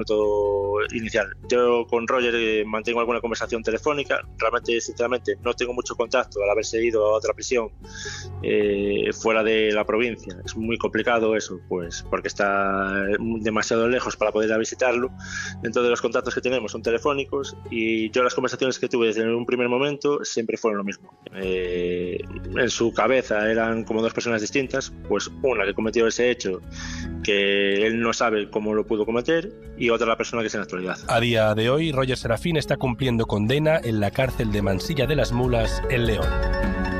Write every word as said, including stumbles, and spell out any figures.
Todo inicial. Yo con Roger eh, mantengo alguna conversación telefónica. Realmente, sinceramente, no tengo mucho contacto al haberse ido a otra prisión eh, fuera de la provincia. Es muy complicado eso, pues porque está demasiado lejos para poder ir a visitarlo. Entonces los contactos que tenemos son telefónicos y yo las conversaciones que tuve desde un primer momento siempre fueron lo mismo. Eh, en su cabeza eran como dos personas distintas, pues una que cometió ese hecho que él no sabe cómo lo pudo cometer y otra la persona que es en la actualidad. A día de hoy, Roger Serafín está cumpliendo condena en la cárcel de Mansilla de las Mulas, en León.